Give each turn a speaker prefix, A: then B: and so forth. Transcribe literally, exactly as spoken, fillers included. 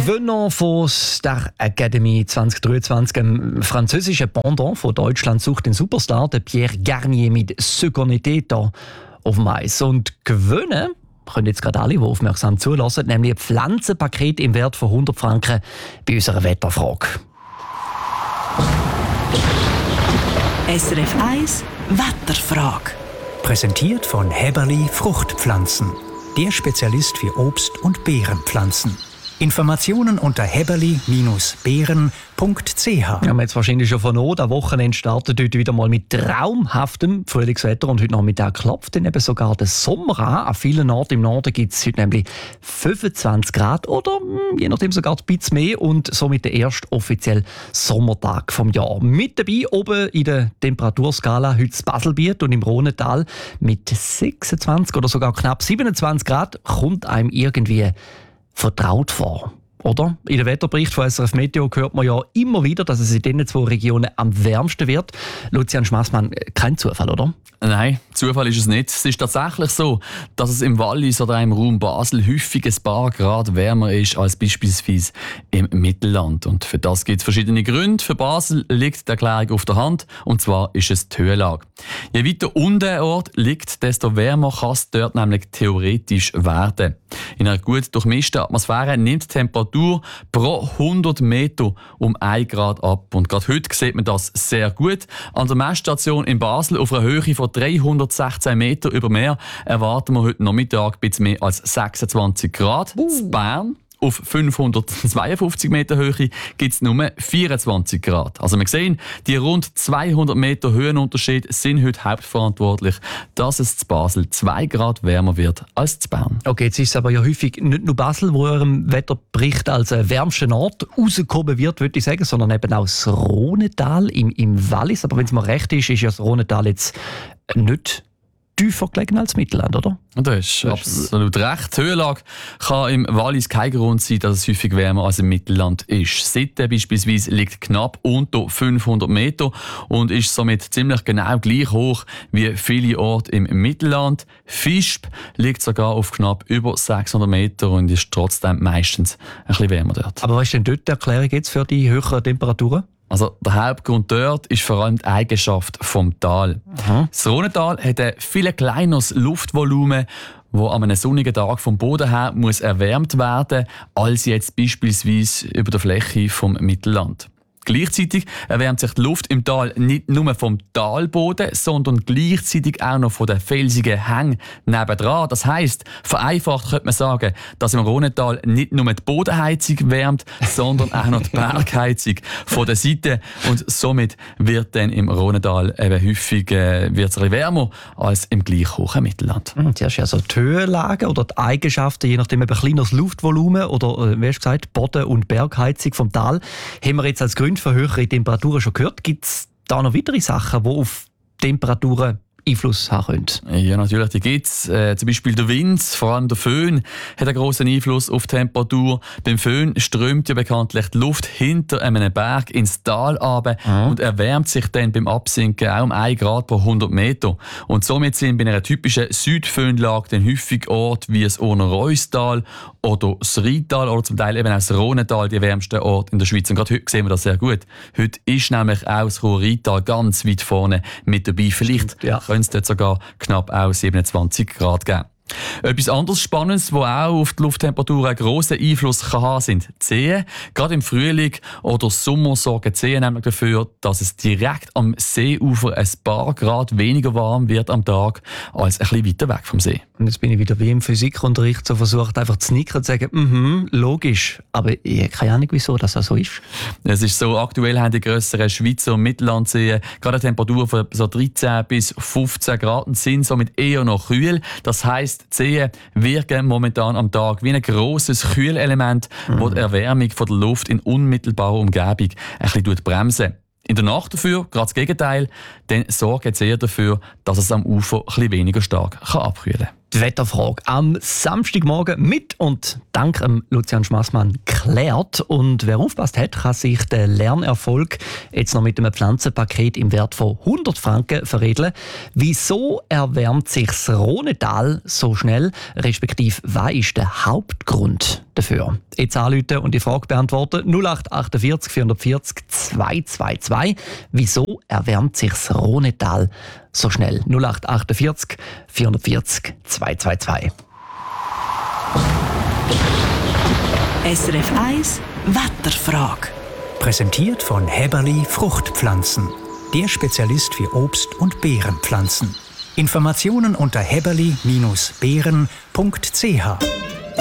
A: Gewinner von Star Academy zwanzig dreiundzwanzig, ein französischer Pendant von Deutschland, sucht den Superstar, der Pierre Garnier mit «Ce qu'on était» da auf dem Eis. Und gewinnen können jetzt gerade alle, die aufmerksam zulassen, nämlich ein Pflanzenpaket im Wert von hundert Franken bei unserer Wetterfrage.
B: S R F eins Wetterfrage.
C: Präsentiert von Häberli Fruchtpflanzen. Der Spezialist für Obst- und Beerenpflanzen. Informationen unter häberli Bindestrich beeren punkt c h.
A: Wir haben jetzt wahrscheinlich schon vernommen, das Wochenende startet heute wieder mal mit traumhaftem Frühlingswetter und heute Nachmittag klopft dann eben sogar der Sommer an. An vielen Orten im Norden gibt es heute nämlich fünfundzwanzig Grad oder je nachdem sogar ein bisschen mehr und somit der erste offizielle Sommertag vom Jahr. Mit dabei oben in der Temperaturskala heute das Baselbiet und im Rhonental mit sechsundzwanzig oder sogar knapp siebenundzwanzig Grad kommt einem irgendwie vertraut vor. Oder? In den Wetterbericht von S R F Meteo hört man ja immer wieder, dass es in diesen zwei Regionen am wärmsten wird. Lucian Schmassmann, kein Zufall, oder?
D: Nein, Zufall ist es nicht. Es ist tatsächlich so, dass es im Wallis oder im Raum Basel häufig ein paar Grad wärmer ist als beispielsweise im Mittelland. Und für das gibt es verschiedene Gründe. Für Basel liegt die Erklärung auf der Hand, und zwar ist es die Höhenlage. Je weiter unten der Ort liegt, desto wärmer kann es dort nämlich theoretisch werden. In einer gut durchmischten Atmosphäre nimmt die Temperatur pro hundert Meter um ein Grad ab. Und gerade heute sieht man das sehr gut. An der Messstation in Basel auf einer Höhe von dreihundertsechzehn Meter über Meer erwarten wir heute Nachmittag ein bisschen mehr als sechsundzwanzig Grad. Uh. In Bern auf fünfhundertzweiundfünfzig Meter Höhe gibt es nur vierundzwanzig Grad. Also wir sehen, die rund zweihundert Meter Höhenunterschied sind heute hauptverantwortlich, dass es in Basel zwei Grad wärmer wird als in Bern.
A: Okay, jetzt ist es aber ja häufig nicht nur Basel, wo eurem Wetterbericht als äh, wärmsten Ort rausgekommen wird, würde ich sagen, sondern eben auch das Rhonental im, im Wallis. Aber wenn es mir recht ist, ist ja das Rhonental jetzt nicht tiefer gelegen als Mittelland, oder?
D: Und das ist absolut recht. Die Höhenlage kann im Wallis kein Grund sein, dass es häufig wärmer als im Mittelland ist. Sitte beispielsweise liegt knapp unter fünfhundert Meter und ist somit ziemlich genau gleich hoch wie viele Orte im Mittelland. Visp liegt sogar auf knapp über sechshundert Meter und ist trotzdem meistens ein bisschen wärmer dort.
A: Aber was ist denn dort die Erklärung jetzt für die höheren Temperaturen?
D: Also der Hauptgrund dort ist vor allem die Eigenschaft vom Tal. Aha. Das Rhonental hat ein viel kleineres Luftvolumen, wo an einem sonnigen Tag vom Boden her muss erwärmt werden, als jetzt beispielsweise über der Fläche vom Mittelland. Gleichzeitig erwärmt sich die Luft im Tal nicht nur vom Talboden, sondern gleichzeitig auch noch von den felsigen Hängen nebendran. Das heisst, vereinfacht könnte man sagen, dass im Rhonental nicht nur die Bodenheizung wärmt, sondern auch noch die Bergheizung von der Seite. Und somit wird dann im Rhonental eben häufig äh, wird's ein bisschen wärmer als im gleich hohen Mittelland.
A: Zuerst also die Höhenlage oder die Eigenschaften, je nachdem eben kleineres Luftvolumen oder, wie hast du gesagt, Boden- und Bergheizung vom Tal, haben wir jetzt als Grund für höhere Temperaturen schon gehört. Gibt es da noch weitere Sachen, die auf Temperaturen Einfluss haben können?
D: Ja, natürlich, die gibt es. Äh, zum Beispiel der Wind, vor allem der Föhn, hat einen grossen Einfluss auf die Temperatur. Beim Föhn strömt ja bekanntlich die Luft hinter einem Berg ins Tal runter mhm. und erwärmt sich dann beim Absinken auch um ein Grad pro hundert Meter. Und somit sind bei einer typischen Südföhnlage dann häufig Orte wie das Urner-Reusstal oder das Rheintal oder zum Teil eben auch das Rhonental die wärmsten Orte in der Schweiz. Und gerade heute sehen wir das sehr gut. Heute ist nämlich auch das Rheintal ganz weit vorne mit dabei. Vielleicht ja. können es dort sogar knapp auch siebenundzwanzig Grad geben. Etwas anderes Spannendes, das auch auf die Lufttemperatur einen grossen Einfluss kann haben, sind die Seen. Gerade im Frühling oder Sommer sorgen die Seen nämlich dafür, dass es direkt am Seeufer ein paar Grad weniger warm wird am Tag als ein bisschen weiter weg vom See.
A: Und jetzt bin ich wieder wie im Physikunterricht so versucht, einfach zu nicken und zu sagen, mhm, logisch. Aber ich habe keine Ahnung, wieso das so ist.
D: Es ist so, aktuell haben die grösseren Schweizer und Mittellandseen gerade eine Temperatur von so dreizehn bis fünfzehn Grad und sind somit eher noch kühl. Das heisst, die Seen wirken momentan am Tag wie ein grosses Kühlelement, mhm. das die Erwärmung von der Luft in unmittelbarer Umgebung ein bisschen bremsen. In der Nacht dafür, gerade das Gegenteil, dann sorgt es eher dafür, dass es am Ufer ein bisschen weniger stark kann abkühlen kann.
A: Die Wetterfrage am Samstagmorgen mit und dank dem Lucian Schmassmann geklärt. Und wer aufpasst hat, kann sich den Lernerfolg jetzt noch mit einem Pflanzenpaket im Wert von hundert Franken veredeln. Wieso erwärmt sich das Rhonental so schnell? Respektive, was ist der Hauptgrund? dafür. Jetzt anrufen und die Frage beantworten. null acht achtundvierzig vierundvierzig zweihundertzweiundzwanzig. Wieso erwärmt sich das Rhonetal so schnell? null acht achtundvierzig vierundvierzig zweihundertzweiundzwanzig.
B: S R F eins Wetterfrage.
C: Präsentiert von Häberli Fruchtpflanzen. Der Spezialist für Obst- und Beerenpflanzen. Informationen unter häberli Bindestrich beeren punkt c h.